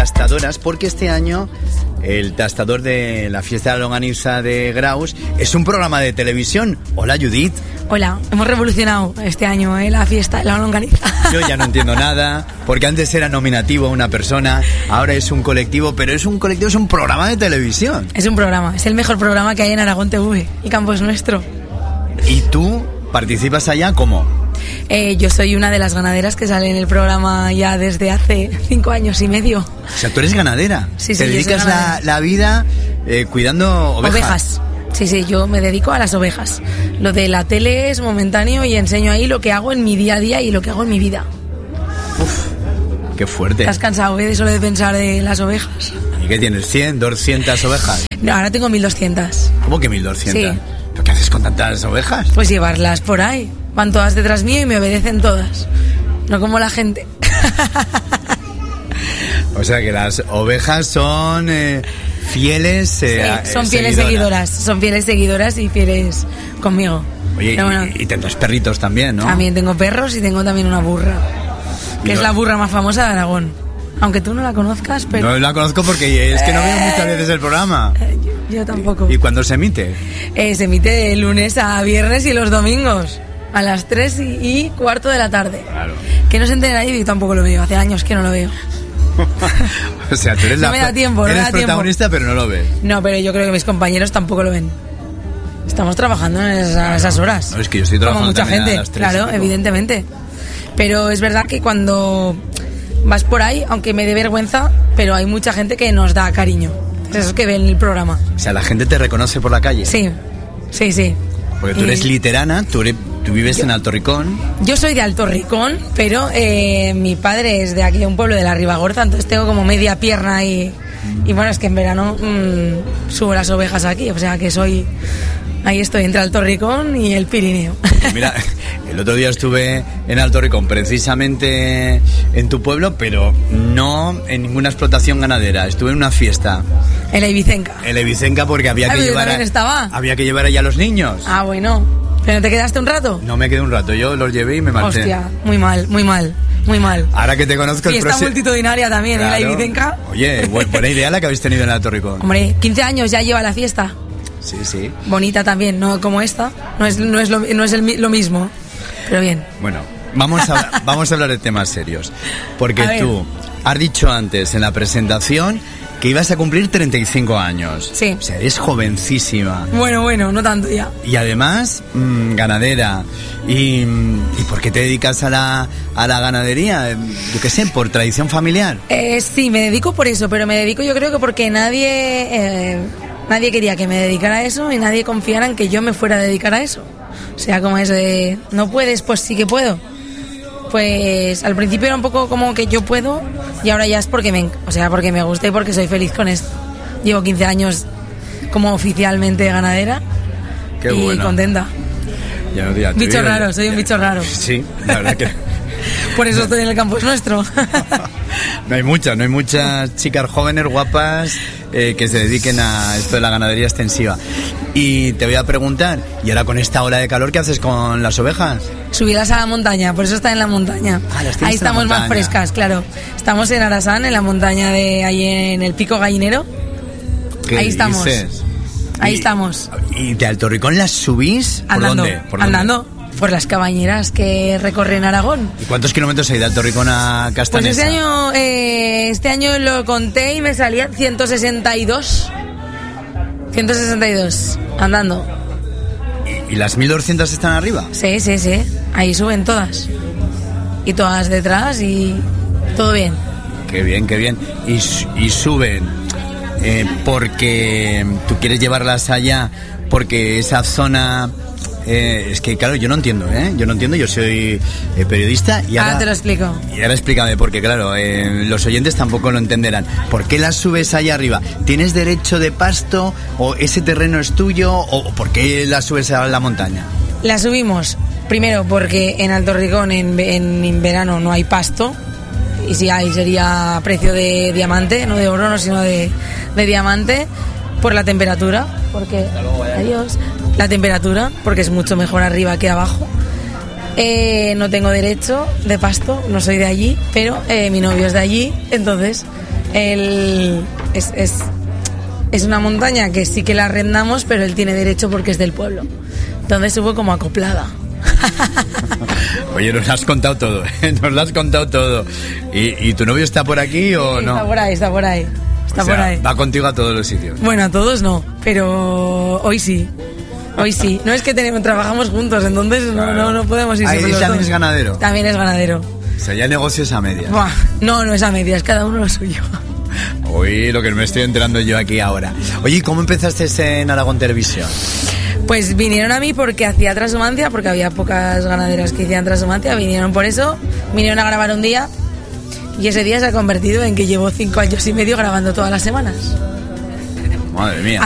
tastadoras, porque este año el tastador de la fiesta de la longaniza de Graus es un programa de televisión. Hola, Judith. Hola, hemos revolucionado este año la fiesta de la longaniza. Yo ya no entiendo nada, porque antes era nominativo una persona, ahora es un colectivo, pero es un colectivo, es un programa de televisión. Es un programa, es el mejor programa que hay en Aragón TV, y Campo es nuestro. ¿Y tú participas allá cómo? Yo soy una de las ganaderas que sale en el programa ya desde hace 5 años y medio. O sea, tú eres ganadera. Sí, te dedicas la vida cuidando ovejas. Sí, yo me dedico a las ovejas. Lo de la tele es momentáneo y enseño ahí lo que hago en mi día a día y lo que hago en mi vida. Uf, qué fuerte. ¿Estás cansado de solo de pensar de las ovejas? ¿Y qué tienes? ¿100, 200 ovejas? No, ahora tengo 1200. ¿Cómo que 1200? Sí. ¿Pero qué haces con tantas ovejas? Pues llevarlas por ahí. Van todas detrás mío y me obedecen todas. No como la gente. O sea que las ovejas son fieles. Sí, son fieles seguidoras. Son fieles seguidoras y fieles conmigo. Oye, bueno, y tendrás perritos también, ¿no? También tengo perros y tengo también una burra. Que es la burra más famosa de Aragón. Aunque tú no la conozcas, pero... No la conozco porque es que no veo muchas veces el programa. Yo tampoco. ¿Y cuándo se emite? Se emite de lunes a viernes y los domingos. A las 3:15 de la tarde. Claro. Que no se entere nadie, yo tampoco lo veo. Hace años que no lo veo. O sea, tú eres no me da tiempo, eres protagonista, pero no lo ves. No, pero yo creo que mis compañeros tampoco lo ven. Estamos trabajando en esas horas. No, es que yo estoy trabajando como mucha gente, a las 3, claro, evidentemente. Pero es verdad que cuando vas por ahí, aunque me dé vergüenza, pero hay mucha gente que nos da cariño. Eso es que ven el programa. O sea, la gente te reconoce por la calle. Sí. Porque tú eres literana, tú vives en Alto Ricón. Yo soy de Alto Ricón, pero mi padre es de aquí, de un pueblo de la Ribagorza, entonces tengo como media pierna y bueno, es que en verano subo las ovejas aquí, o sea que ahí estoy entre Alto Ricón y el Pirineo. Mira, el otro día estuve en Alto Ricón, precisamente en tu pueblo, pero no en ninguna explotación ganadera. Estuve en una fiesta. En la Ibicenca. En la Ibicenca porque había que llevar allá a los niños. Ah, bueno. ¿Pero no te quedaste un rato? No me quedé un rato, yo los llevé y me marché. Hostia, muy mal. Ahora que te conozco el próximo... Fiesta multitudinaria también, claro. En la Ibicenca. Oye, buena idea la que habéis tenido en Alto Ricón. Hombre, 15 años ya lleva la fiesta. Sí. Bonita también, no como esta. No es lo mismo, pero bien. Bueno, vamos a hablar de temas serios. Porque tú has dicho antes en la presentación que ibas a cumplir 35 años. Sí. O sea, eres jovencísima. Bueno, no tanto ya. Y además, ganadera. ¿Y por qué te dedicas a la ganadería? Yo qué sé, ¿por tradición familiar? Sí, me dedico por eso, pero me dedico yo creo que porque nadie quería que me dedicara a eso y nadie confiara en que yo me fuera a dedicar a eso. O sea, como eso de, no puedes, pues sí que puedo. Pues al principio era un poco como que yo puedo y ahora ya es porque me gusta y porque soy feliz con esto. Llevo 15 años como oficialmente ganadera. Qué y bueno. Contenta. Bicho raro, soy un bicho raro. Sí, la verdad que... Por eso estoy en el campo, es nuestro. No hay muchas chicas jóvenes, guapas, que se dediquen a esto de la ganadería extensiva. Y te voy a preguntar, ¿y ahora con esta ola de calor qué haces con las ovejas? Subirlas a la montaña, por eso están en la montaña. Ahí estamos más frescas, claro. Estamos en Arasán, en la montaña de ahí en el Pico Gallinero. Ahí estamos. Ahí estamos. ¿Y de Alto Ricón las subís? Andando, ¿Por dónde? Andando. Por las cabañeras que recorren Aragón. ¿Y cuántos kilómetros hay de Alto Ricón a Castanesa? Pues este año lo conté y me salían 162. 162, andando. ¿Y las 1200 están arriba? Sí. Ahí suben todas. Y todas detrás y todo bien. Qué bien. Y suben porque tú quieres llevarlas allá, porque esa zona... es que claro, yo no entiendo, yo soy periodista y ahora te lo explico. Y ahora explícame, porque claro, los oyentes tampoco lo entenderán. ¿Por qué las subes allá arriba? ¿Tienes derecho de pasto o ese terreno es tuyo o por qué las subes a la montaña? Las subimos primero porque en Alto Ricón en verano no hay pasto y si hay sería precio de diamante, no de oro, no, sino de diamante, por la temperatura, porque la temperatura, porque es mucho mejor arriba que abajo. No tengo derecho de pasto, no soy de allí, pero mi novio es de allí, entonces Él es una montaña que sí que la arrendamos, pero él tiene derecho porque es del pueblo. Entonces estuvo como acoplada. Oye, nos lo has contado todo, ¿eh? Nos lo has contado todo. ¿Y tu novio está por aquí o no? Está por ahí. Está O sea, por ahí. Va contigo a todos los sitios. Bueno, a todos no, pero hoy sí. Hoy sí. No es que trabajamos juntos, entonces Claro. no podemos ir sobre ¿Él los también dos. es ganadero? También es ganadero. O sea, ya negocios a medias. Buah, no es a medias, cada uno lo suyo. Uy, lo que me estoy enterando yo aquí ahora. Oye, ¿y cómo empezaste en Aragón Televisión? Pues vinieron a mí porque hacía transhumancia, porque había pocas ganaderas que hacían transhumancia, vinieron por eso, vinieron a grabar un día y ese día se ha convertido en que llevo 5 años y medio grabando todas las semanas. Madre mía.